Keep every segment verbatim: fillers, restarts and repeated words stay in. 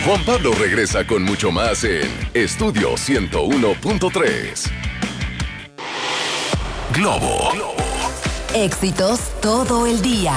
Juan Pablo regresa con mucho más en Estudio ciento uno punto tres. Globo. Éxitos todo el día.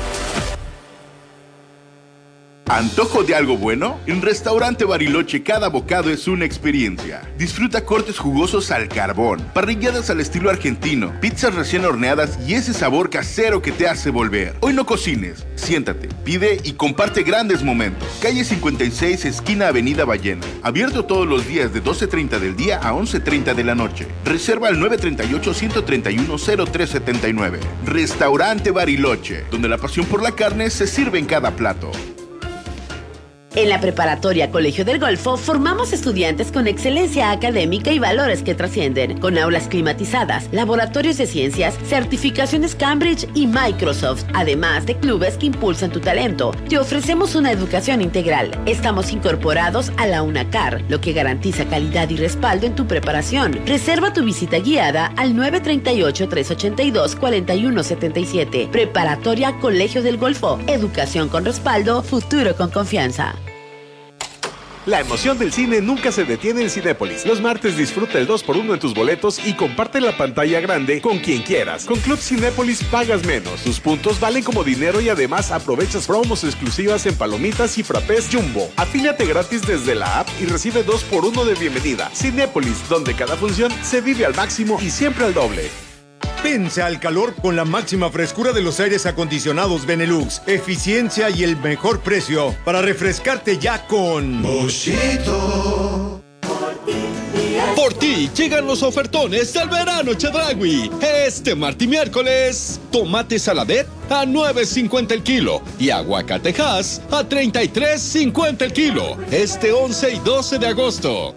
¿Antojo de algo bueno? En Restaurante Bariloche cada bocado es una experiencia. Disfruta cortes jugosos al carbón, parrilladas al estilo argentino, pizzas recién horneadas y ese sabor casero que te hace volver. Hoy no cocines, siéntate, pide y comparte grandes momentos. Calle cincuenta y seis, esquina Avenida Ballena. Abierto todos los días de doce treinta del día a once treinta de la noche. Reserva al nueve tres ocho, uno tres uno, cero tres siete nueve. Restaurante Bariloche, donde la pasión por la carne se sirve en cada plato. En la preparatoria Colegio del Golfo formamos estudiantes con excelencia académica y valores que trascienden, con aulas climatizadas, laboratorios de ciencias, certificaciones Cambridge y Microsoft, además de clubes que impulsan tu talento. Te ofrecemos una educación integral. Estamos incorporados a la UNACAR, lo que garantiza calidad y respaldo en tu preparación. Reserva tu visita guiada al nueve tres ocho, tres ocho dos, cuatro uno siete siete. Preparatoria Colegio del Golfo. Educación con respaldo, futuro con confianza. La emoción del cine nunca se detiene en Cinépolis. Los martes disfruta el dos por uno en tus boletos y comparte la pantalla grande con quien quieras. Con Club Cinépolis pagas menos. Tus puntos valen como dinero y además aprovechas promos exclusivas en palomitas y frappés Jumbo. Afíliate gratis desde la app y recibe dos por uno de bienvenida. Cinépolis, donde cada función se vive al máximo y siempre al doble. Vence al calor con la máxima frescura de los aires acondicionados Benelux, eficiencia y el mejor precio para refrescarte ya con Boschito. Por ti llegan los ofertones del verano Chedraui. Este martes y miércoles, tomate saladet a nueve cincuenta el kilo y aguacatejas a treinta y tres cincuenta el kilo. Este once y doce de agosto.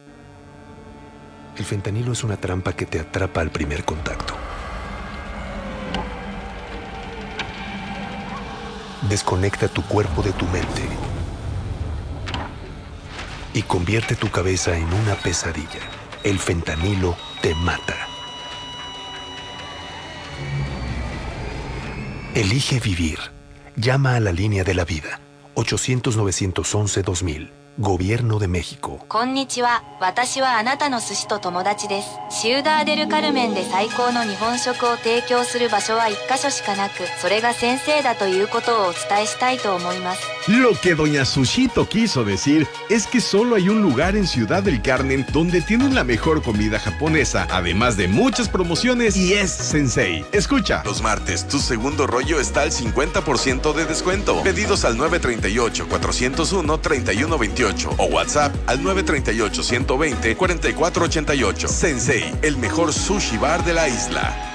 El fentanilo es una trampa que te atrapa al primer contacto. Desconecta tu cuerpo de tu mente y convierte tu cabeza en una pesadilla. El fentanilo te mata. Elige vivir. Llama a la línea de la vida. ochocientos, novecientos once, dos mil. Gobierno de México. こんにちは。私はあなたの寿司と友達です。シウダーデルカルメンで最高の日本食を提供する場所は一カ所しかなく、それが先生だということをお伝えしたいと思います。 Lo que doña Sushito quiso decir es que solo hay un lugar en Ciudad del Carmen donde tienen la mejor comida japonesa, además de muchas promociones, y es Sensei. Escucha. Los martes, tu segundo rollo está al cincuenta por ciento de descuento. Pedidos al nueve tres ocho, cuatro cero uno, tres uno dos ocho o WhatsApp al nueve tres ocho, uno dos cero, cuatro cuatro ocho ocho. Sensei, el mejor sushi bar de la isla.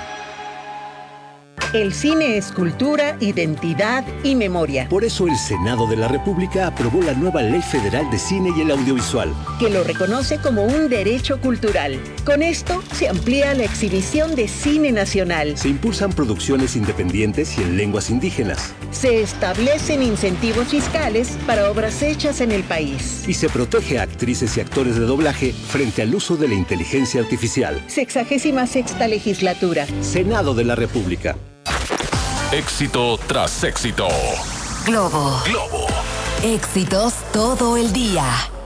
El cine es cultura, identidad y memoria. Por eso el Senado de la República aprobó la nueva Ley Federal de Cine y el Audiovisual, que lo reconoce como un derecho cultural. Con esto se amplía la exhibición de cine nacional. Se impulsan producciones independientes y en lenguas indígenas. Se establecen incentivos fiscales para obras hechas en el país. Y se protege a actrices y actores de doblaje frente al uso de la inteligencia artificial. Sexagésima sexta legislatura. Senado de la República. Éxito tras éxito. Globo. Globo. Éxitos todo el día.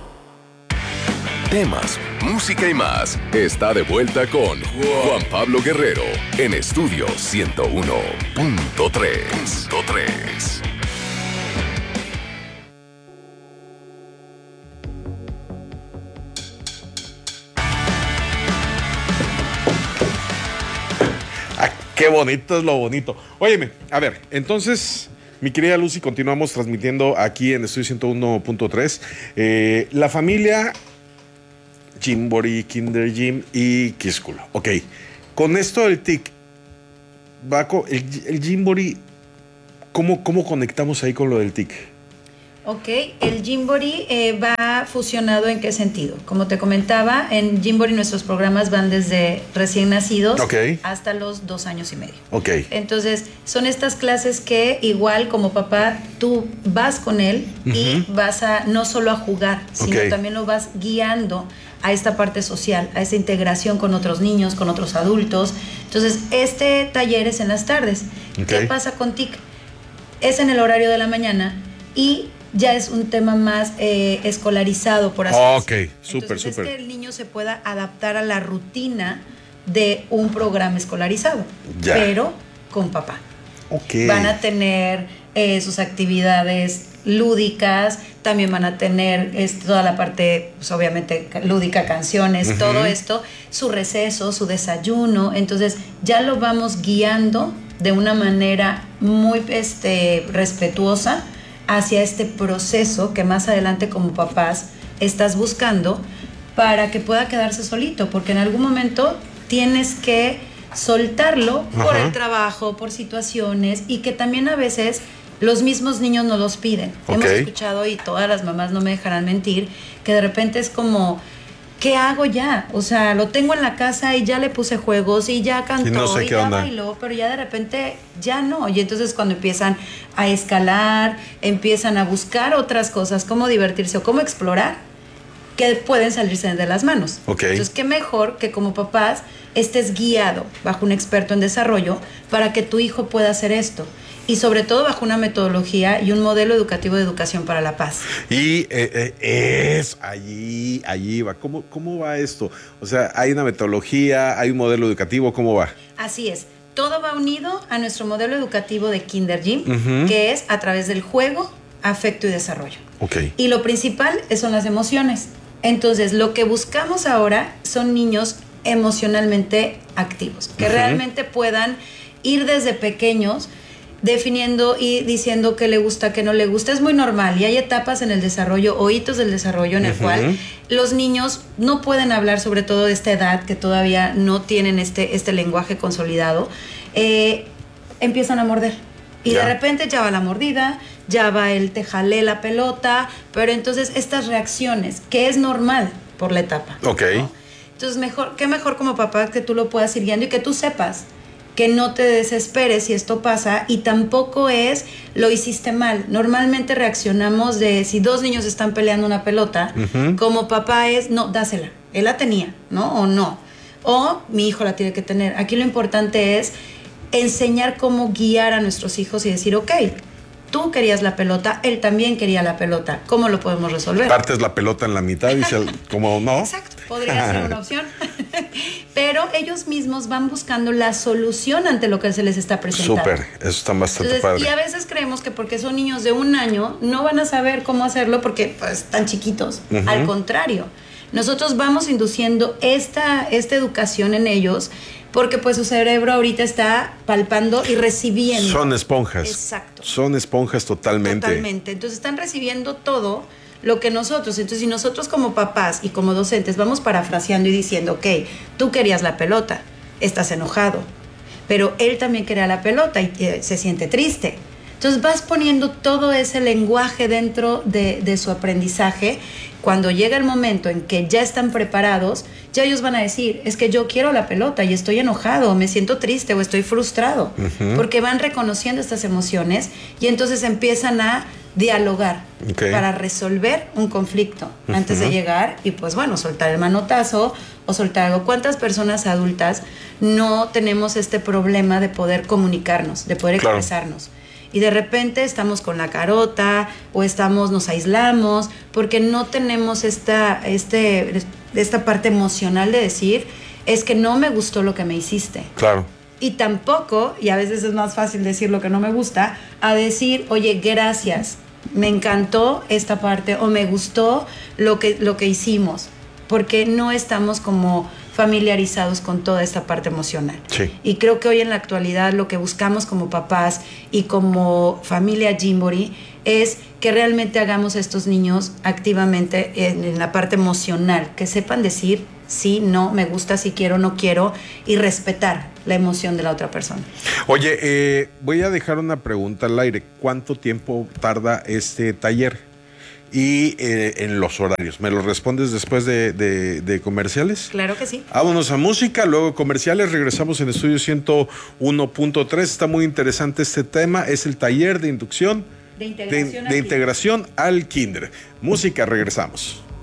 Temas, música y más. Está de vuelta con Juan Pablo Guerrero en Estudio ciento uno punto tres. Qué bonito es lo bonito. Óyeme, a ver, entonces, mi querida Lucy, continuamos transmitiendo aquí en Estudio ciento uno punto tres. Eh, la familia Jimbori, Kinder Jim y Kiskulo. Ok, con esto del T I C, va con, el, el Jimbori, ¿cómo, ¿cómo conectamos ahí con lo del T I C? Ok, el Jimbori eh, va fusionado ¿en qué sentido? Como te comentaba, en Jimbori nuestros programas van desde recién nacidos okay. hasta los dos años y medio. Ok. Entonces, son estas clases que igual como papá, tú vas con él uh-huh. y vas a no solo a jugar, sino okay. también lo vas guiando a esta parte social, a esa integración con otros niños, con otros adultos. Entonces, este taller es en las tardes. Okay. ¿Qué pasa con T I C? Es en el horario de la mañana y ya es un tema más eh, escolarizado, por así oh, decirlo. Ok, súper, súper. Es que el niño se pueda adaptar a la rutina de un programa escolarizado, ya. Pero con papá. Okay. Van a tener eh, sus actividades lúdicas, también van a tener es, toda la parte, pues, obviamente, lúdica, canciones, uh-huh. todo esto, su receso, su desayuno. Entonces ya lo vamos guiando de una manera muy este, respetuosa hacia este proceso que más adelante como papás estás buscando para que pueda quedarse solito, porque en algún momento tienes que soltarlo Ajá. por el trabajo, por situaciones, y que también a veces los mismos niños nos los piden. Okay. Hemos escuchado, y todas las mamás no me dejarán mentir, que de repente es como, ¿qué hago ya? O sea, lo tengo en la casa y ya le puse juegos y ya cantó y, no sé y ya onda. bailó, pero ya de repente ya no. Y entonces cuando empiezan a escalar, empiezan a buscar otras cosas, cómo divertirse o cómo explorar, que pueden salirse de las manos. Okay. Entonces, qué mejor que como papás estés guiado bajo un experto en desarrollo para que tu hijo pueda hacer esto. Y sobre todo bajo una metodología y un modelo educativo de educación para la paz. Y eh, eh, es allí, allí va. ¿Cómo, ¿Cómo va esto? O sea, hay una metodología, hay un modelo educativo, ¿cómo va? Así es. Todo va unido a nuestro modelo educativo de Kinder Gym, uh-huh. que es a través del juego, afecto y desarrollo. Okay. Y lo principal son las emociones. Entonces, lo que buscamos ahora son niños emocionalmente activos, que uh-huh. realmente puedan ir desde pequeños definiendo y diciendo qué le gusta, qué no le gusta. Es muy normal y hay etapas en el desarrollo o hitos del desarrollo en el uh-huh. cual los niños no pueden hablar, sobre todo de esta edad que todavía no tienen este, este lenguaje consolidado, eh, empiezan a morder. Y yeah. de repente ya va la mordida, ya va el te jalé la pelota, pero entonces estas reacciones, que es normal por la etapa. Ok. ¿no? Entonces, mejor, qué mejor como papá que tú lo puedas ir guiando y que tú sepas que no te desesperes si esto pasa, y tampoco es lo hiciste mal. Normalmente reaccionamos de si dos niños están peleando una pelota, uh-huh. como papá es, no, dásela, él la tenía, ¿no? O no. O mi hijo la tiene que tener. Aquí lo importante es enseñar cómo guiar a nuestros hijos y decir, ok, tú querías la pelota, él también quería la pelota, ¿cómo lo podemos resolver? Partes la pelota en la mitad y se, como no. Exacto, podría ser una opción. Pero ellos mismos van buscando la solución ante lo que se les está presentando. Súper, eso está bastante Entonces, padre. Y a veces creemos que porque son niños de un año no van a saber cómo hacerlo porque pues, están chiquitos. Uh-huh. Al contrario, nosotros vamos induciendo esta, esta educación en ellos porque pues su cerebro ahorita está palpando y recibiendo. Son esponjas. Exacto. Son esponjas totalmente. Totalmente. Entonces están recibiendo todo lo que nosotros. Entonces si nosotros como papás y como docentes vamos parafraseando y diciendo, ok, tú querías la pelota, estás enojado, pero él también quería la pelota y eh, se siente triste. Entonces vas poniendo todo ese lenguaje dentro de, de su aprendizaje. Cuando llega el momento en que ya están preparados, ya ellos van a decir, es que yo quiero la pelota y estoy enojado, o me siento triste o estoy frustrado, uh-huh. porque van reconociendo estas emociones y entonces empiezan a dialogar okay. para resolver un conflicto uh-huh. antes de llegar y pues bueno, soltar el manotazo o soltar algo. ¿Cuántas personas adultas no tenemos este problema de poder comunicarnos, de poder claro. expresarnos? Y de repente estamos con la carota o estamos, nos aislamos porque no tenemos esta, este, esta parte emocional de decir, es que no me gustó lo que me hiciste. Claro. Y tampoco, y a veces es más fácil decir lo que no me gusta, a decir, oye, gracias, me encantó esta parte o me gustó lo que, lo que hicimos. Porque no estamos como familiarizados con toda esta parte emocional. Sí. Y creo que hoy en la actualidad lo que buscamos como papás y como familia Gymboree es que realmente hagamos a estos niños activamente en, en la parte emocional, que sepan decir sí, no, me gusta, sí quiero, no quiero, y respetar la emoción de la otra persona. Oye, eh, voy a dejar una pregunta al aire. ¿Cuánto tiempo tarda este taller? Y eh, en los horarios. ¿Me lo respondes después de, de, de comerciales? Claro que sí. Vámonos a música, luego comerciales, regresamos en Estudio ciento uno punto tres. Está muy interesante este tema, es el taller de inducción de integración, de, de integración al kinder. Música, regresamos.